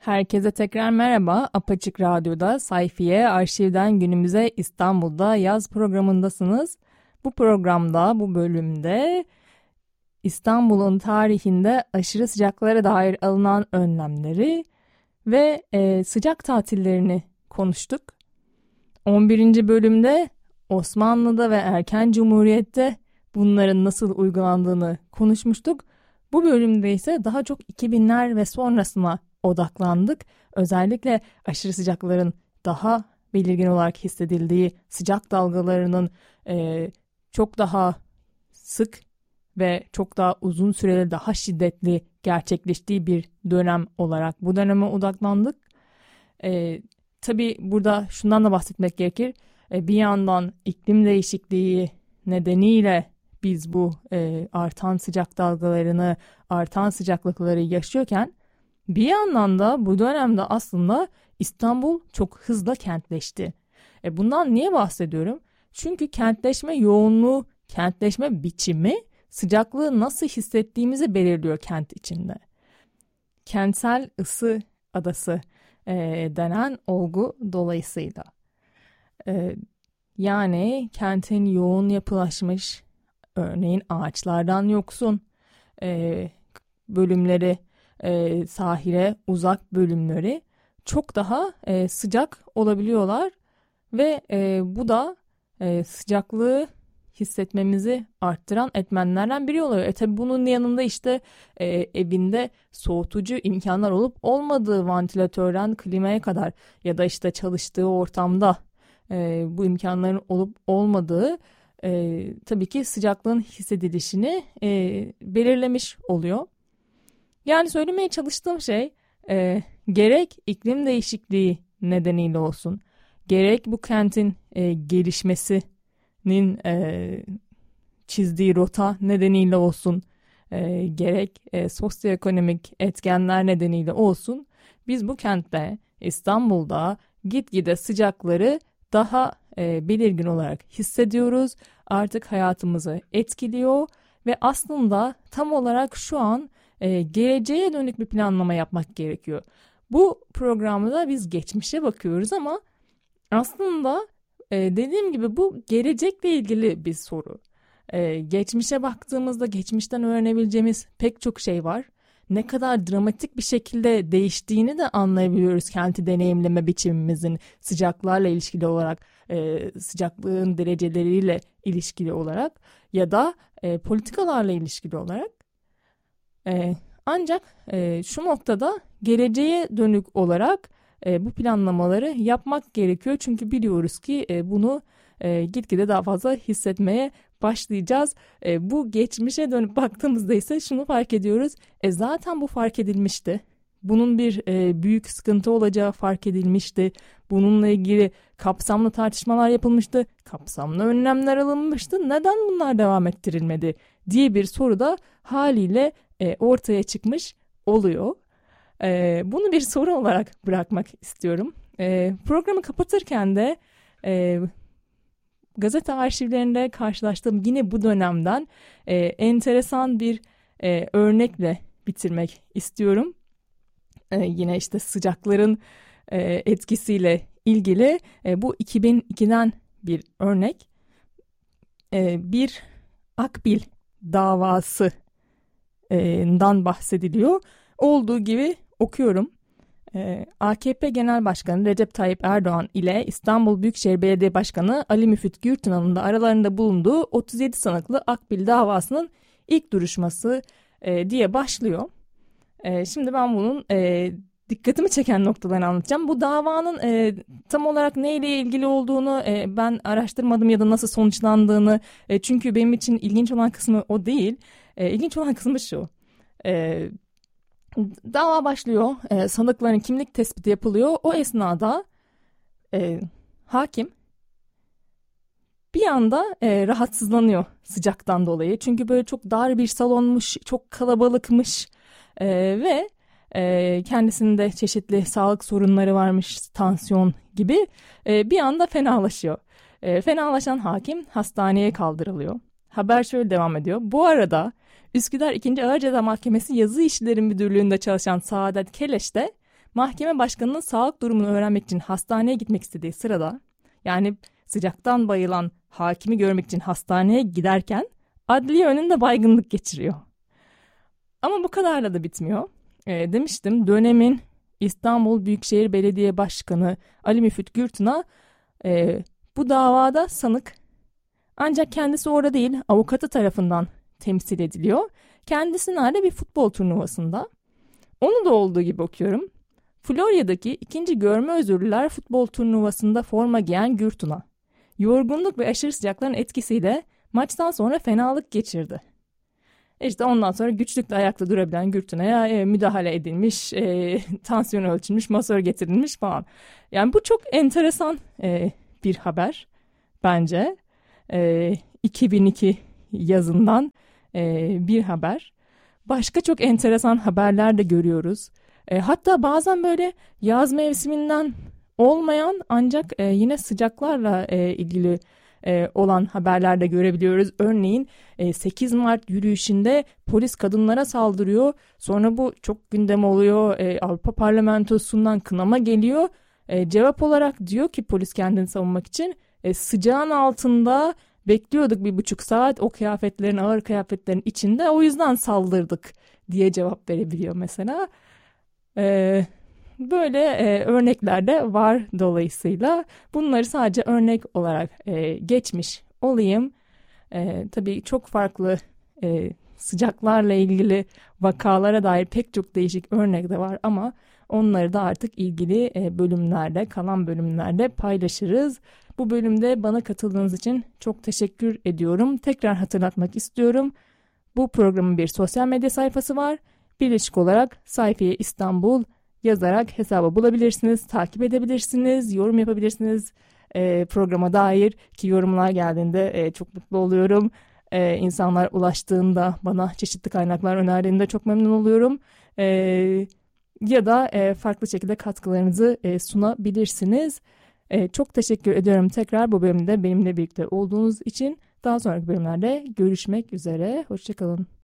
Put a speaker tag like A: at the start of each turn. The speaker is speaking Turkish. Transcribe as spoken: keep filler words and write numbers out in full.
A: Herkese tekrar merhaba. Apaçık Radyo'da Sayfiye Arşivden Günümüze İstanbul'da yaz programındasınız. Bu programda, bu bölümde İstanbul'un tarihinde aşırı sıcaklara dair alınan önlemleri ve e, sıcak tatillerini konuştuk. on birinci bölümde Osmanlı'da ve erken Cumhuriyet'te bunların nasıl uygulandığını konuşmuştuk. Bu bölümde ise daha çok iki binler ve sonrasına odaklandık. Özellikle aşırı sıcakların daha belirgin olarak hissedildiği, sıcak dalgalarının e, çok daha sık ve çok daha uzun süreli, daha şiddetli gerçekleştiği bir dönem olarak bu döneme odaklandık. E, tabii burada şundan da bahsetmek gerekir. E, bir yandan iklim değişikliği nedeniyle biz bu e, artan sıcak dalgalarını, artan sıcaklıkları yaşıyorken bir yandan da bu dönemde aslında İstanbul çok hızla kentleşti. E bundan niye bahsediyorum? Çünkü kentleşme yoğunluğu, kentleşme biçimi sıcaklığı nasıl hissettiğimizi belirliyor kent içinde. Kentsel ısı adası e, denen olgu dolayısıyla. E, yani kentin yoğun yapılaşmış, örneğin ağaçlardan yoksun e, bölümleri, E, sahile uzak bölümleri çok daha e, sıcak olabiliyorlar ve e, bu da e, sıcaklığı hissetmemizi arttıran etmenlerden biri oluyor. E tabi bunun yanında işte e, evinde soğutucu imkanlar olup olmadığı, vantilatörden klimaya kadar ya da işte çalıştığı ortamda e, bu imkanların olup olmadığı e, tabii ki sıcaklığın hissedilişini e, belirlemiş oluyor. Yani söylemeye çalıştığım şey e, gerek iklim değişikliği nedeniyle olsun, gerek bu kentin e, gelişmesinin e, çizdiği rota nedeniyle olsun, e, gerek e, sosyoekonomik etkenler nedeniyle olsun, biz bu kentte, İstanbul'da gitgide sıcakları daha e, belirgin olarak hissediyoruz. Artık hayatımızı etkiliyor ve aslında tam olarak şu an Ee, geleceğe dönük bir planlama yapmak gerekiyor. Bu programda biz geçmişe bakıyoruz ama aslında e, dediğim gibi bu gelecekle ilgili bir soru. E, geçmişe baktığımızda geçmişten öğrenebileceğimiz pek çok şey var. Ne kadar dramatik bir şekilde değiştiğini de anlayabiliyoruz kenti deneyimleme biçimimizin sıcaklarla ilişkili olarak, e, sıcaklığın dereceleriyle ilişkili olarak ya da e, politikalarla ilişkili olarak. Ee, ancak e, şu noktada geleceğe dönük olarak e, bu planlamaları yapmak gerekiyor. Çünkü biliyoruz ki e, bunu e, gitgide daha fazla hissetmeye başlayacağız. E, bu geçmişe dönüp baktığımızda ise şunu fark ediyoruz. E, zaten bu fark edilmişti. Bunun bir e, büyük sıkıntı olacağı fark edilmişti. Bununla ilgili kapsamlı tartışmalar yapılmıştı. Kapsamlı önlemler alınmıştı. Neden bunlar devam ettirilmedi diye bir soru da haliyle e, ortaya çıkmış oluyor. E, bunu bir soru olarak bırakmak istiyorum. E, programı kapatırken de e, gazete arşivlerinde karşılaştığım yine bu dönemden e, enteresan bir e, örnekle bitirmek istiyorum. E, yine işte sıcakların e, etkisiyle ilgili e, bu iki bin ikiden bir örnek. E, bir Akbil davası dan bahsediliyor. Olduğu gibi okuyorum. Ee, A K P Genel Başkanı Recep Tayyip Erdoğan ile İstanbul Büyükşehir Belediye Başkanı Ali Müfit Gürtünal'ın da aralarında bulunduğu otuz yedi sanıklı Akbil davasının ilk duruşması e, diye başlıyor. E, şimdi ben bunun e, dikkatimi çeken noktalarını anlatacağım. Bu davanın e, tam olarak neyle ilgili olduğunu e, ben araştırmadım ya da nasıl sonuçlandığını. E, çünkü benim için ilginç olan kısmı o değil. E, ilginç olan kısmı şu. E, dava başlıyor. E, sanıkların kimlik tespiti yapılıyor. O esnada e, hakim bir anda e, rahatsızlanıyor sıcaktan dolayı. Çünkü böyle çok dar bir salonmuş, çok kalabalıkmış e, ve e, kendisinde çeşitli sağlık sorunları varmış, tansiyon gibi e, bir anda fenalaşıyor. E, fenalaşan hakim hastaneye kaldırılıyor. Haber şöyle devam ediyor. Bu arada Üsküdar ikinci Ağır Ceza Mahkemesi Yazı İşleri Müdürlüğü'nde çalışan Saadet Keleş de mahkeme başkanının sağlık durumunu öğrenmek için hastaneye gitmek istediği sırada, yani sıcaktan bayılan hakimi görmek için hastaneye giderken adliye önünde baygınlık geçiriyor. Ama bu kadarla da bitmiyor. E, demiştim, dönemin İstanbul Büyükşehir Belediye Başkanı Ali Müfit Gürtün'a e, bu davada sanık, ancak kendisi orada değil, avukatı tarafından temsil ediliyor. Kendisi nerede? Bir futbol turnuvasında. Onu da olduğu gibi okuyorum. Florya'daki ikinci görme özürlüler futbol turnuvasında forma giyen Gürtün'a yorgunluk ve aşırı sıcakların etkisiyle maçtan sonra fenalık geçirdi. İşte ondan sonra güçlükle ayakta durabilen Gürtün'e e, müdahale edilmiş, e, tansiyon ölçülmüş, masör getirilmiş falan. Yani bu çok enteresan e, bir haber bence. E, iki bin iki yazından e, bir haber. Başka çok enteresan haberler de görüyoruz. E, hatta bazen böyle yaz mevsiminden olmayan ancak e, yine sıcaklarla e, ilgili e, olan haberler de görebiliyoruz. Örneğin e, sekiz Mart yürüyüşünde polis kadınlara saldırıyor. Sonra bu çok gündem oluyor. E, Avrupa Parlamentosu'ndan kınama geliyor. E, cevap olarak diyor ki polis kendini savunmak için e, sıcağın altında bekliyorduk bir buçuk saat, o kıyafetlerin, ağır kıyafetlerin içinde, o yüzden saldırdık diye cevap verebiliyor mesela. Ee, böyle e, örnekler de var dolayısıyla. Bunları sadece örnek olarak e, geçmiş olayım. E, tabii çok farklı e, sıcaklarla ilgili vakalara dair pek çok değişik örnek de var ama onları da artık ilgili e, bölümlerde, kalan bölümlerde paylaşırız. Bu bölümde bana katıldığınız için çok teşekkür ediyorum. Tekrar hatırlatmak istiyorum. Bu programın bir sosyal medya sayfası var. Birleşik olarak Sayfiye İstanbul yazarak hesabı bulabilirsiniz, takip edebilirsiniz, yorum yapabilirsiniz e, programa dair, ki yorumlar geldiğinde e, çok mutlu oluyorum. E, insanlar ulaştığında, bana çeşitli kaynaklar önerdiğinde çok memnun oluyorum. E, ya da e, farklı şekilde katkılarınızı e, sunabilirsiniz. E, çok teşekkür ediyorum tekrar bu bölümde benimle birlikte olduğunuz için. Daha sonraki bölümlerde görüşmek üzere. Hoşça kalın.